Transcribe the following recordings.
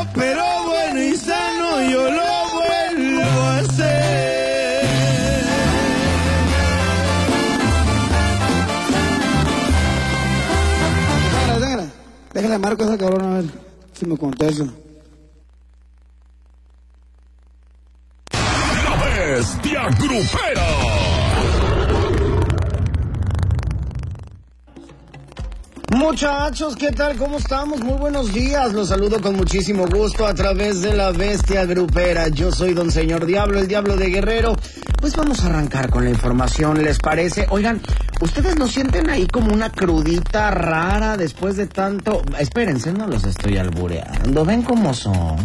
pero bueno y sano yo lo vuelvo a hacer. Déjale marco a esa cabrona a ver si me contesta. La Bestia Grupera. Muchachos, ¿qué tal? ¿Cómo estamos? Muy buenos días. Los saludo con muchísimo gusto a través de La Bestia Grupera. Yo soy Don Señor Diablo, el Diablo de Guerrero. Pues vamos a arrancar con la información, ¿les parece? Oigan, ¿ustedes no sienten ahí como una crudita rara después de tanto...? Espérense, no los estoy albureando. ¿Ven cómo son?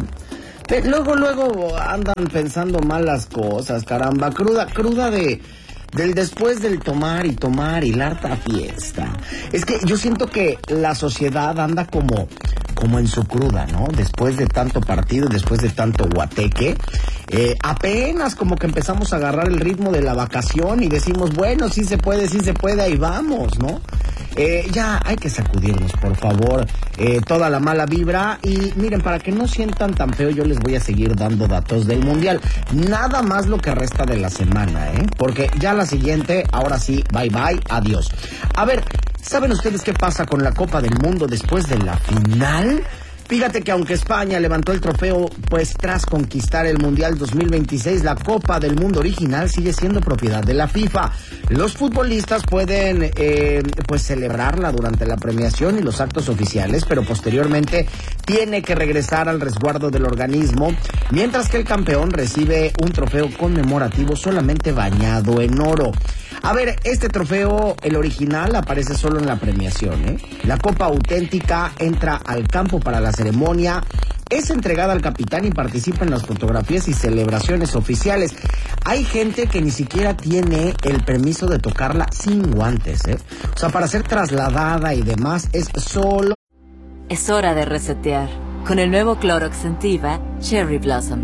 Luego andan pensando mal las cosas, caramba. Cruda del después del tomar y la harta fiesta. Es que yo siento que la sociedad anda como en su cruda, ¿no? Después de tanto partido, después de tanto guateque, apenas como que empezamos a agarrar el ritmo de la vacación y decimos, bueno, sí se puede, ahí vamos, ¿no? Ya hay que sacudirnos, por favor, toda la mala vibra. Y miren, para que no sientan tan feo, yo les voy a seguir dando datos del Mundial. Nada más lo que resta de la semana, porque ya la siguiente, ahora sí, bye, adiós. A ver, ¿saben ustedes qué pasa con la Copa del Mundo después de la final? Fíjate que aunque España levantó el trofeo, pues tras conquistar el Mundial 2026, la Copa del Mundo original sigue siendo propiedad de la FIFA. Los futbolistas pueden, pues celebrarla durante la premiación y los actos oficiales, pero posteriormente tiene que regresar al resguardo del organismo, mientras que el campeón recibe un trofeo conmemorativo solamente bañado en oro. A ver, este trofeo, el original, aparece solo en la premiación, La copa auténtica entra al campo para la ceremonia, es entregada al capitán y participa en las fotografías y celebraciones oficiales. Hay gente que ni siquiera tiene el permiso de tocarla sin guantes, O sea, para ser trasladada y demás es solo... Es hora de resetear con el nuevo Clorox Scentiva Cherry Blossom.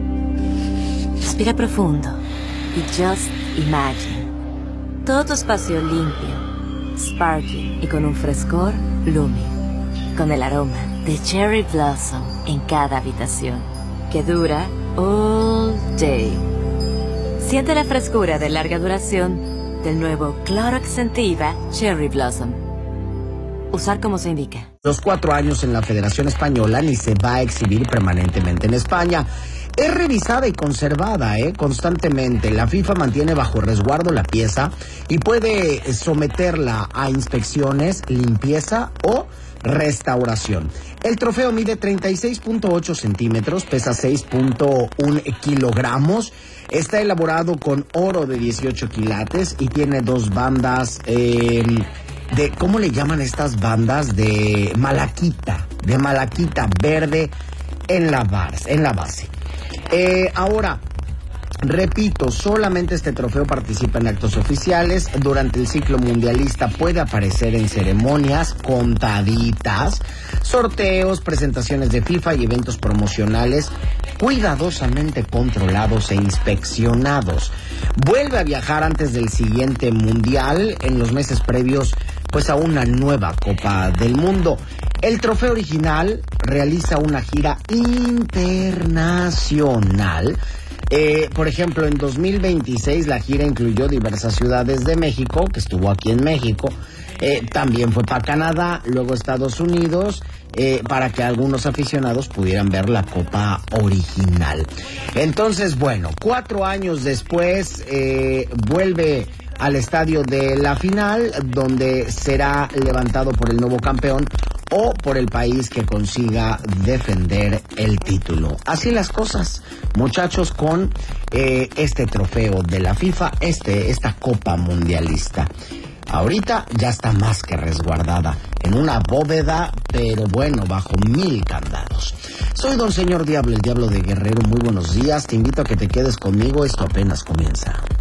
Respira profundo y just imagine. Todo tu espacio limpio, sparkling y con un frescor Lumi. Con el aroma de Cherry Blossom en cada habitación, que dura all day. Siente la frescura de larga duración del nuevo Clorox Scentiva Cherry Blossom. Usar como se indica. Los 4 años en la Federación Española ni se va a exhibir permanentemente en España. Es revisada y conservada, constantemente. La FIFA mantiene bajo resguardo la pieza y puede someterla a inspecciones, limpieza o restauración. El trofeo mide 36.8 centímetros, pesa 6.1 kilogramos, está elaborado con oro de 18 quilates y tiene 2 bandas ¿cómo le llaman estas bandas? De malaquita verde en la base. Ahora, repito, solamente este trofeo participa en actos oficiales. Durante el ciclo mundialista puede aparecer en ceremonias contaditas, sorteos, presentaciones de FIFA y eventos promocionales cuidadosamente controlados e inspeccionados. Vuelve a viajar antes del siguiente mundial en los meses previos, pues a una nueva Copa del Mundo. El trofeo original realiza una gira internacional. Por ejemplo, en 2026 la gira incluyó diversas ciudades de México, que estuvo aquí en México. También fue para Canadá, luego Estados Unidos, para que algunos aficionados pudieran ver la copa original. Entonces, bueno, 4 años después vuelve al estadio de la final, donde será levantado por el nuevo campeón o por el país que consiga defender el título. Así las cosas, muchachos, con este trofeo de la FIFA, esta Copa Mundialista. Ahorita ya está más que resguardada en una bóveda, pero bueno, bajo 1000 candados. Soy Don Señor Diablo, el Diablo de Guerrero. Muy buenos días, te invito a que te quedes conmigo, esto apenas comienza.